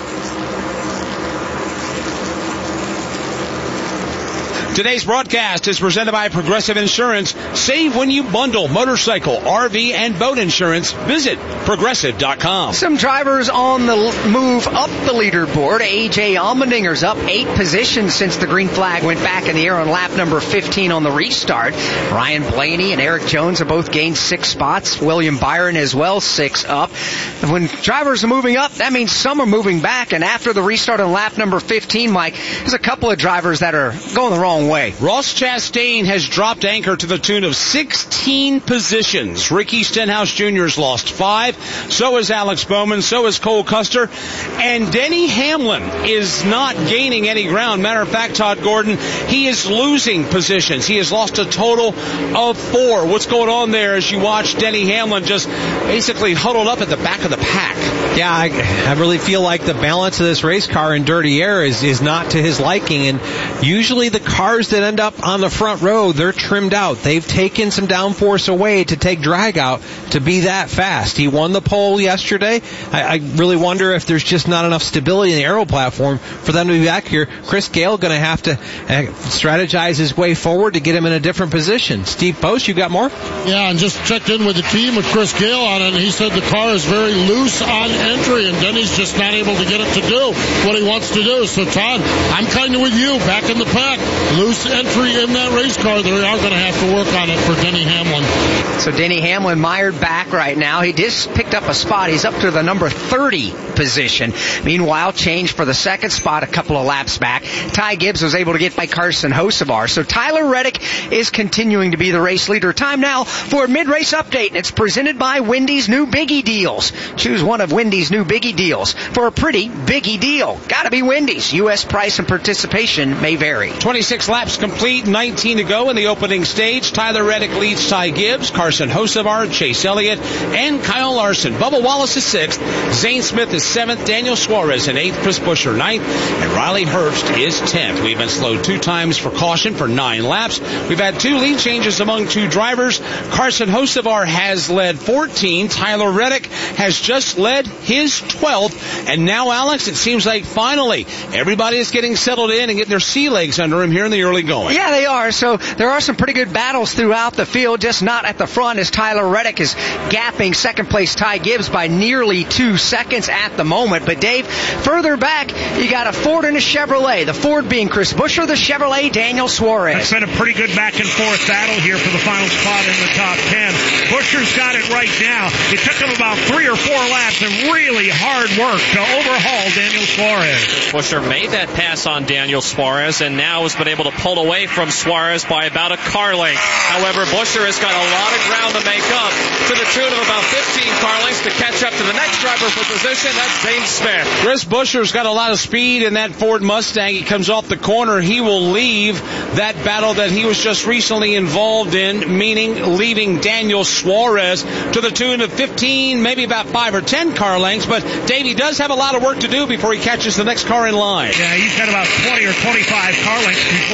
Today's broadcast is presented by Progressive Insurance. Save when you bundle motorcycle, R V, and boat insurance. Visit progressive dot com. Some drivers on the move up the leaderboard. A J Allmendinger's up eight positions since the green flag went back in the air on lap number fifteen on the restart. Ryan Blaney and Eric Jones have both gained six spots. William Byron as well, six up. When drivers are moving up, that means some are moving back. And after the restart on lap number fifteen, Mike, there's a couple of drivers that are going the wrong way. Ross Chastain has dropped anchor to the tune of sixteen positions. Ricky Stenhouse Junior's lost five. So is Alex Bowman. So is Cole Custer. And Denny Hamlin is not gaining any ground. Matter of fact, Todd Gordon, he is losing positions. He has lost a total of four. What's going on there as you watch Denny Hamlin just basically huddled up at the back of the pack? Yeah, I, I really feel like the balance of this race car in dirty air is, is not to his liking. And usually the cars that end up on the front row, they're trimmed out. They've taken some downforce away to take drag out to be that fast. He won the pole yesterday. I, I really wonder if there's just not enough stability in the aero platform for them to be back here. Chris Gale going to have to uh, strategize his way forward to get him in a different position. Steve Post, you got more? Yeah, and just checked in with the team with Chris Gale on it, and he said the car is very loose on entry, and Denny's just not able to get it to do what he wants to do. So, Todd, I'm kind of with you, back in the pack. Loose entry in that race car. They are going to have to work on it for Denny Hamlin. So Denny Hamlin mired back right now. He just picked up a spot. He's up to the number thirty position. Meanwhile, change for the second spot a couple of laps back. Ty Gibbs was able to get by Carson Hocevar. So Tyler Reddick is continuing to be the race leader. Time now for a mid-race update, and it's presented by Wendy's new Biggie Deals. Choose one of Wendy's new Biggie Deals for a pretty biggie deal. Gotta be Wendy's. U S price and participation may vary. twenty-six laps complete, nineteen to go in the opening stage. Tyler Reddick leads Ty Gibbs, Carson Hocevar, Chase Elliott, and Kyle Larson. Bubba Wallace is sixth, Zane Smith is seventh, Daniel Suarez in eighth, Chris Buescher ninth, and Riley Herbst is tenth. We've been slowed two times for caution for nine laps. We've had two lead changes among two drivers. Carson Hocevar has led fourteen. Tyler Reddick has just led his twelfth. And now, Alex, it seems like finally everybody is getting settled in and getting their sea legs under him here in the early going. Yeah, they are. So there are some pretty good battles throughout the field, just not at the front, as Tyler Reddick is gapping second place Ty Gibbs by nearly two seconds at the moment. But Dave, further back, you got a Ford and a Chevrolet. The Ford being Chris Buescher, the Chevrolet Daniel Suarez. It's been a pretty good back and forth battle here for the final spot in the top ten. Buescher's got it right now. It took him about three or four laps and really hard work to overhaul Daniel Suarez. Buescher made that pass on Daniel Suarez and now has been able to pull away from Suarez by about a car length. However, Buescher has got a lot of ground to make up to the tune of about fifteen car lengths to catch up to the next driver for position. That's Zane Smith. Chris Buescher's got a lot of speed in that Ford Mustang. He comes off the corner. He will leave that battle that he was just recently involved in, meaning leaving Daniel Suarez to the tune of fifteen, maybe about five or ten car lengths. But Davey does have a lot of work to do before he catches the next car in line. Yeah, he's got about twenty or twenty-five car lengths before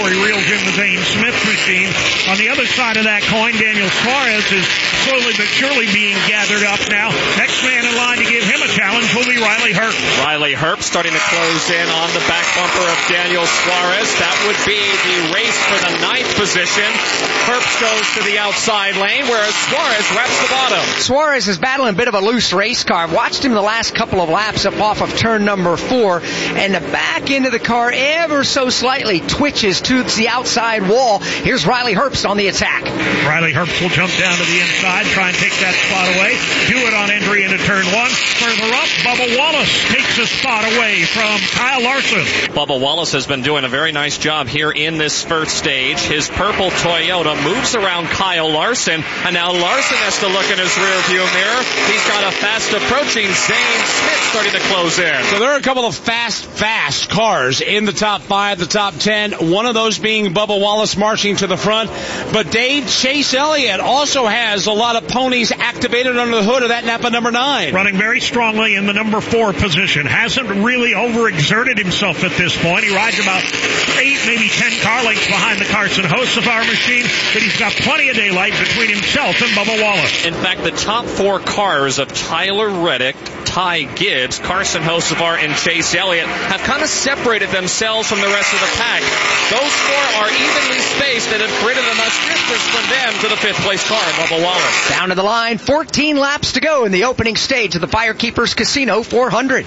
before he reels in the Zane Smith machine. On the other side of that coin, Daniel Suarez is slowly but surely being gathered up now. Next man in line to give him a challenge will be Riley Herbst. Riley Herbst starting to close in on the back bumper of Daniel Suarez. That would be the race for the ninth position. Herbst goes to the outside lane, whereas Suarez wraps the bottom. Suarez is battling a bit of a loose race car. I've watched him the last couple of laps up off of turn number four, and the back end of the car ever so slightly twitches to the outside wall. Here's Riley Herbst on the attack. Riley Herbst will jump down to the inside, try and take that spot away. Do it on entry into turn one. Further up, Bubba Wallace takes a spot away from Kyle Larson. Bubba Wallace has been doing a very nice job here in this first stage. His purple Toyota moves around Kyle Larson, and now Larson has to look in his rearview mirror. He's got a fast approaching Zane Smith starting to close in. So there are a couple of fast, fast cars in the top five, the top ten. One of those being Bubba Wallace marching to the front. But Dave, Chase Elliott also has a lot of ponies activated under the hood of that Napa number nine. Running very strongly in the number four position. Hasn't really overexerted himself at this point. He rides about eight, maybe ten car lengths behind the Carson Hocevar machine, but he's got plenty of daylight between himself and Bubba Wallace. In fact, the top four cars of Tyler Reddick, Ty Gibbs, Carson Hocevar, and Chase Elliott have kind of separated themselves from the rest of the pack. Those four are evenly spaced and have created a much distance from them to the fifth place car, Bubba Wallace. Down to the line, fourteen laps to go in the opening stage of the Firekeepers Casino four hundred.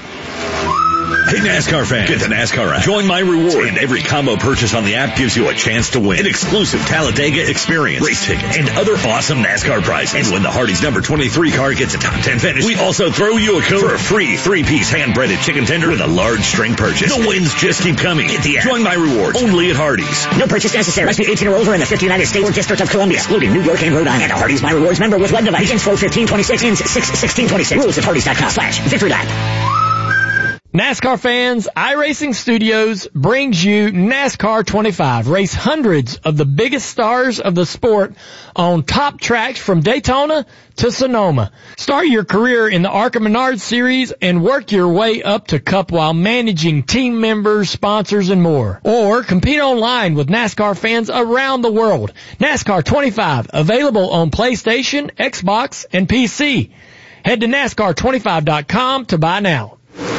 Hey NASCAR fans, get the NASCAR app. Join My Reward, and every combo purchase on the app gives you a chance to win an exclusive Talladega experience, race tickets, and other awesome NASCAR prizes. And when the Hardee's number twenty-three car gets a top ten finish, we also throw you a code for a free three-piece hand-breaded chicken tender with a large string purchase. The wins just keep coming. Get the app. Join My Reward, only at Hardee's. No purchase necessary. Must be eighteen or over in the fifty United States or District of Columbia, excluding New York and Rhode Island. And a Hardee's My Rewards member with web device. Begins four fifteen twenty-six, ends six sixteen twenty-six. Rules at Hardee's dot com slash victory lap. NASCAR fans, iRacing Studios brings you NASCAR twenty-five. Race hundreds of the biggest stars of the sport on top tracks from Daytona to Sonoma. Start your career in the ARCA Menard Series and work your way up to Cup while managing team members, sponsors, and more. Or compete online with NASCAR fans around the world. NASCAR twenty-five, available on PlayStation, Xbox, and P C. Head to NASCAR twenty-five dot com to buy now.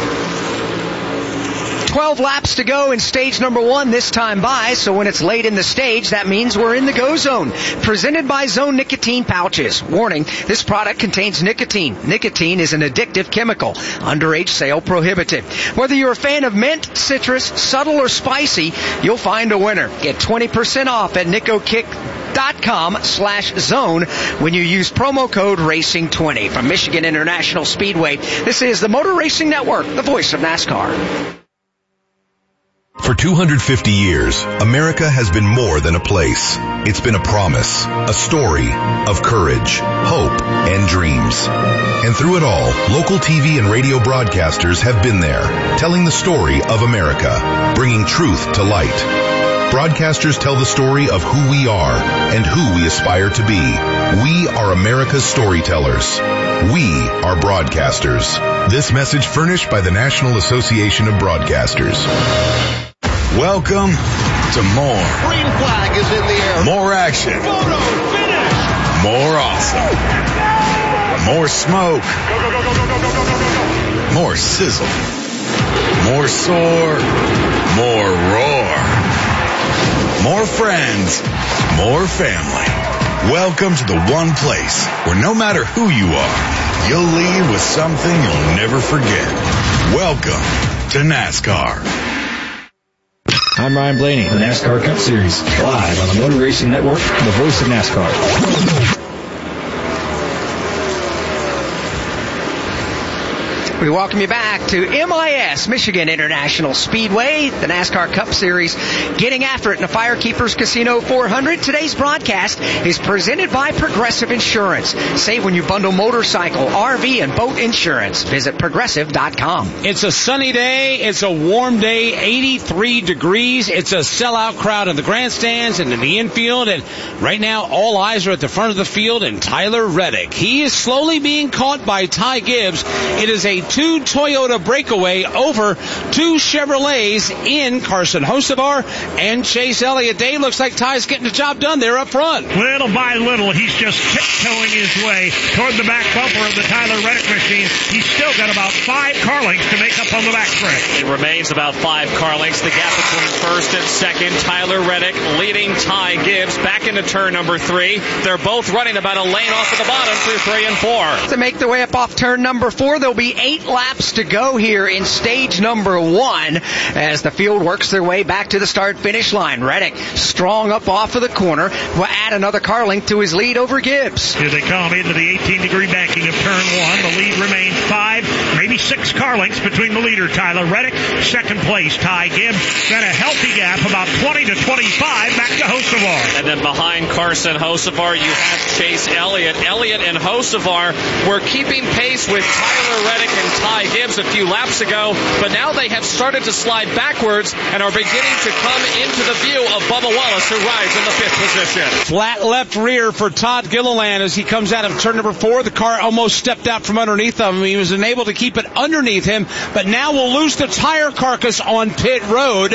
twelve laps to go in stage number one this time by, so when it's late in the stage, that means we're in the go zone. Presented by Zone Nicotine Pouches. Warning, this product contains nicotine. Nicotine is an addictive chemical. Underage sale prohibited. Whether you're a fan of mint, citrus, subtle, or spicy, you'll find a winner. Get twenty percent off at nicokick dot com slash zone when you use promo code racing twenty. From Michigan International Speedway, this is the Motor Racing Network, the voice of NASCAR. For two hundred fifty years, America has been more than a place. It's been a promise, a story of courage, hope, and dreams. And through it all, local T V and radio broadcasters have been there, telling the story of America, bringing truth to light. Broadcasters tell the story of who we are and who we aspire to be. We are America's storytellers. We are broadcasters. This message furnished by the National Association of Broadcasters. Welcome to more. Green flag is in the air. More action. Photo finish. More awesome. More smoke. Go, go, go, go, go, go, go, go, go, go. More sizzle. More soar. More roar. More friends. More family. Welcome to the one place where no matter who you are, you'll leave with something you'll never forget. Welcome to NASCAR. I'm Ryan Blaney, the NASCAR Cup Series, live on the Motor Racing Network, the voice of NASCAR. We welcome you back to M I S, Michigan International Speedway, the NASCAR Cup Series, getting after it in the Firekeepers Casino four hundred. Today's broadcast is presented by Progressive Insurance. Save when you bundle motorcycle, R V, and boat insurance. Visit progressive dot com. It's a sunny day. It's a warm day, eighty-three degrees. It's a sellout crowd in the grandstands and in the infield. And right now, all eyes are at the front of the field and Tyler Reddick. He is slowly being caught by Ty Gibbs. It is a two Toyota breakaway over two Chevrolets in Carson Hocevar and Chase Elliott. Dave, looks like Ty's getting the job done there up front. Little by little, he's just tiptoeing his way toward the back bumper of the Tyler Reddick machine. He's still got about five car lengths to make up on the back stretch. It remains about five car lengths. The gap between first and second. Tyler Reddick leading Ty Gibbs back into turn number three. They're both running about a lane off of the bottom through three and four. To make their way up off turn number four, there'll be eight laps to go here in stage number one as the field works their way back to the start-finish line. Reddick strong up off of the corner will add another car length to his lead over Gibbs. Here they come into the eighteen-degree banking of turn one. The lead remains five, maybe six car lengths between the leader, Tyler Reddick. Second place, Ty Gibbs. Then a healthy gap, about twenty to twenty-five, back to Hocevar. And then behind Carson Hocevar, you have Chase Elliott. Elliott and Hocevar were keeping pace with Tyler Reddick and Ty Gibbs a few laps ago, but now they have started to slide backwards and are beginning to come into the view of Bubba Wallace, who rides in the fifth position. Flat left rear for Todd Gilliland as he comes out of turn number four. The car almost stepped out from underneath him. He was unable to keep it underneath him, but now we'll lose the tire carcass on pit road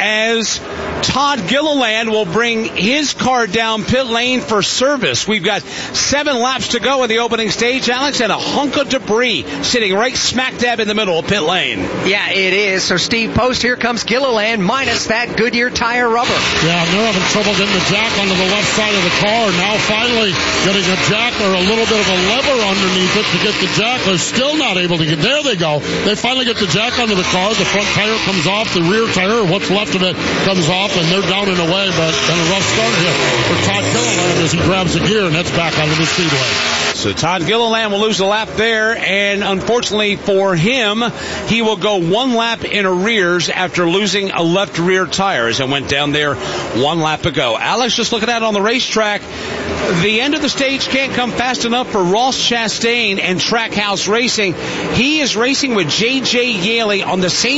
as Todd Gilliland will bring his car down pit lane for service. We've got seven laps to go in the opening stage, Alex, and a hunk of debris sitting right smack dab in the middle of pit lane. Yeah, it is. So Steve Post, here comes Gilliland minus that Goodyear tire rubber. Yeah, they're having trouble getting the jack onto the left side of the car. Now finally getting a jack or a little bit of a lever underneath it to get the jack. They're still not able to get, there they go. They finally get the jack onto the car. The front tire comes off, the rear tire, what's left of it, comes off, and they're down and away, but then a rough start here for Todd Gilliland as he grabs the gear and heads back onto the speedway. So Todd Gilliland will lose a lap there, and unfortunately for him, he will go one lap in arrears after losing a left rear tire as it went down there one lap ago. Alex, just looking at it on the racetrack, the end of the stage can't come fast enough for Ross Chastain and Trackhouse Racing. He is racing with J J Yaley on the same